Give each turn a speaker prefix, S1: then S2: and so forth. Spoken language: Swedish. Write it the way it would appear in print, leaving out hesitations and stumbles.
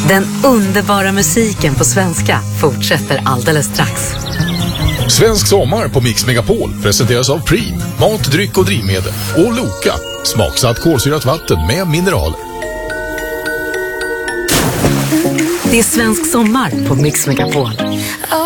S1: Den underbara musiken på svenska fortsätter alldeles strax.
S2: Svensk sommar på Mix Megapol presenteras av Preem, mat, dryck och drivmedel. Och Loka, smaksatt kolsyrat vatten med mineraler.
S1: Det är svensk sommar på Mix Megapol.